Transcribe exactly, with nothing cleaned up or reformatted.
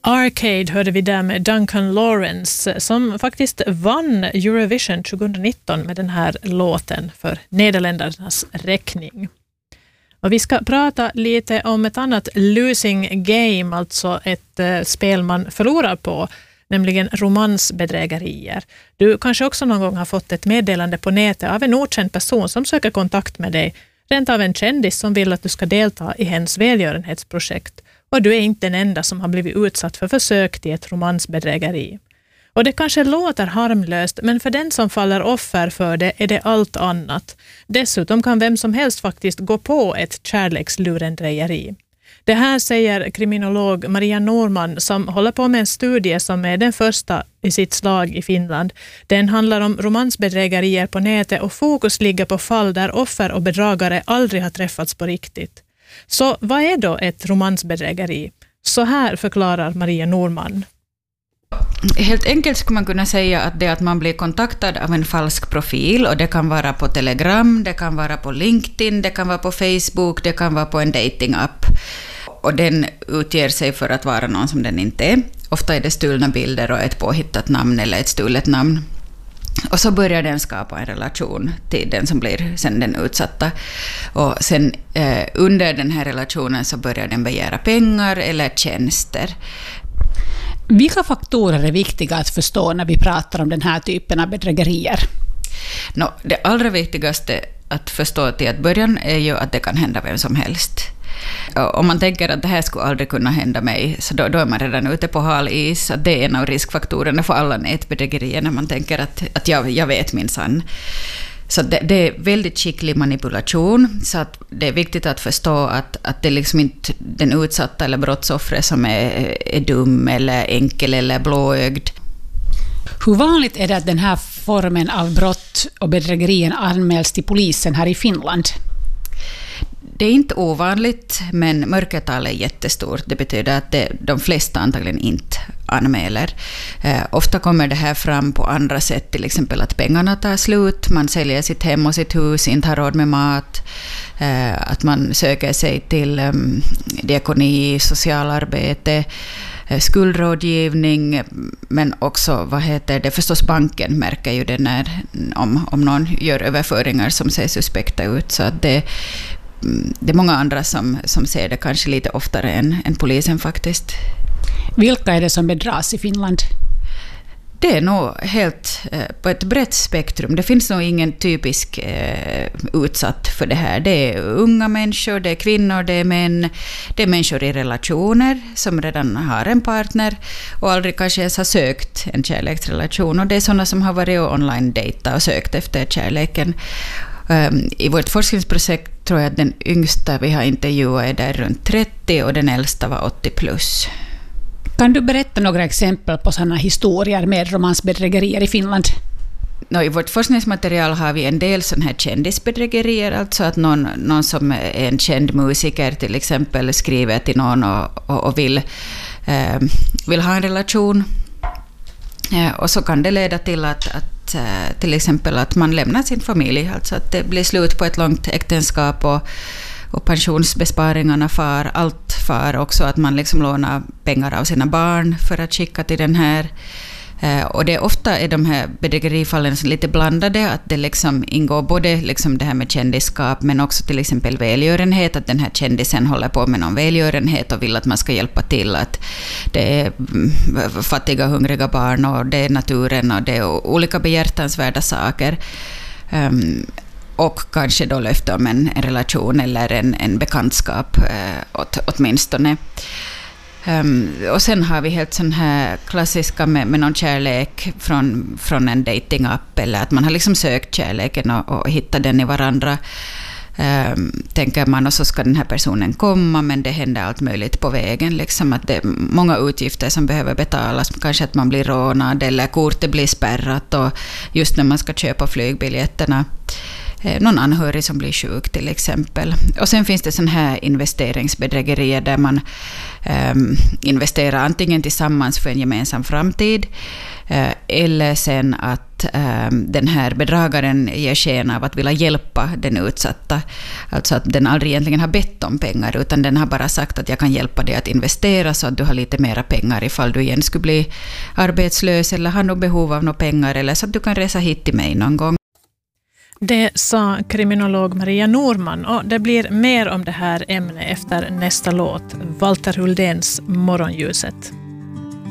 Arcade hörde vi där med Duncan Lawrence som faktiskt vann Eurovision tjugonitton med den här låten för Nederländernas räkning. Och vi ska prata lite om ett annat losing game, alltså ett eh, spel man förlorar på, nämligen romansbedrägerier. Du kanske också någon gång har fått ett meddelande på nätet av en okänd person som söker kontakt med dig, rent av en kändis som vill att du ska delta i hens välgörenhetsprojekt. Och du är inte den enda som har blivit utsatt för försök till ett romansbedrägeri. Och det kanske låter harmlöst, men för den som faller offer för det är det allt annat. Dessutom kan vem som helst faktiskt gå på ett kärlekslurendrejeri. Det här säger kriminolog Maria Norman som håller på med en studie som är den första i sitt slag i Finland. Den handlar om romansbedrägerier på nätet och fokus ligger på fall där offer och bedragare aldrig har träffats på riktigt. Så vad är då ett romansbedrägeri? Så här förklarar Maria Norman. Helt enkelt skulle man kunna säga att det är att man blir kontaktad av en falsk profil, och det kan vara på Telegram, det kan vara på LinkedIn, det kan vara på Facebook, det kan vara på en datingapp. Och den utger sig för att vara någon som den inte är. Ofta är det stulna bilder och ett påhittat namn eller ett stulet namn. Och så börjar den skapa en relation till den som blir sen den utsatta. Och sen eh, under den här relationen så börjar den begära pengar eller tjänster. Vilka faktorer är viktiga att förstå när vi pratar om den här typen av bedrägerier? No, det allra viktigaste att förstå till att början är ju att det kan hända vem som helst. Om man tänker att det här skulle aldrig kunna hända mig, så då, då är man redan ute på hal is. Att det är en av riskfaktorerna för alla nätbedrägerier när man tänker att, att jag, jag vet min sann. Så det, det är väldigt skicklig manipulation, så att det är viktigt att förstå att, att det är liksom inte den utsatta eller brottsoffret som är, är dum eller enkel eller blåögd. Hur vanligt är det att den här formen av brott och bedrägerien anmäls till polisen här i Finland? Det är inte ovanligt, men mörkertalet är jättestort. Det betyder att det, de flesta antagligen inte anmäler. Eh, ofta kommer det här fram på andra sätt, till exempel att pengarna tar slut, man säljer sitt hem och sitt hus, inte har råd med mat, eh, att man söker sig till eh, diakoni, socialarbete, eh, skuldrådgivning, men också, vad heter det, förstås banken märker ju det när, om, om någon gör överföringar som ser suspekta ut, så att det Det är många andra som, som ser det kanske lite oftare än, än polisen faktiskt. Vilka är det som bedras i Finland? Det är nog helt eh, på ett brett spektrum. Det finns nog ingen typisk eh, utsatt för det här. Det är unga människor, det är kvinnor, det är män, det är människor i relationer som redan har en partner och aldrig kanske ens har sökt en kärleksrelation. Och det är sådana som har varit online-data och sökt efter kärleken. I vårt forskningsprojekt tror jag att den yngsta vi har intervjuat är där runt trettio och den äldsta var åttio plus. Kan du berätta några exempel på sådana historier med romansbedrägerier i Finland? No, i vårt forskningsmaterial har vi en del sådana här kändisbedrägerier, alltså att någon, någon som är en känd musiker till exempel skriver till någon och, och, och vill, eh, vill ha en relation. Eh, och så kan det leda till att, att till exempel att man lämnar sin familj, alltså att det blir slut på ett långt äktenskap och, och pensionsbesparingarna far, allt far också, att man liksom lånar pengar av sina barn för att skicka till den här. Och det är ofta är de här bedrägerifallen lite blandade, att det liksom ingår både liksom det här med kändisskap men också till exempel välgörenhet, att den här kändisen håller på med någon välgörenhet och vill att man ska hjälpa till, att det är fattiga hungriga barn och det är naturen och det är olika behjärtansvärda saker. Um, och kanske då löfte om en, en relation eller en, en bekantskap uh, åt, åtminstone. Um, och sen har vi helt sån här klassiska med, med någon kärlek från, från en datingapp, eller att man har liksom sökt kärleken och, och hittat den i varandra. Um, tänker man, och så ska den här personen komma, men det händer allt möjligt på vägen. Liksom att det är många utgifter som behöver betalas, kanske att man blir rånad eller kortet blir spärrat, och just när man ska köpa flygbiljetterna. Någon anhörig som blir sjuk till exempel. Och sen finns det sån här investeringsbedrägerier där man um, investerar antingen tillsammans för en gemensam framtid uh, eller sen att att äh, den här bedragaren ger sken av att vilja hjälpa den utsatta. Alltså att den aldrig egentligen har bett om pengar, utan den har bara sagt att jag kan hjälpa dig att investera så att du har lite mera pengar ifall du igen skulle bli arbetslös eller har något behov av några pengar, eller så att du kan resa hit till mig någon gång. Det sa kriminolog Maria Norman, och det blir mer om det här ämnet efter nästa låt, Walter Huldéns Morgonljuset.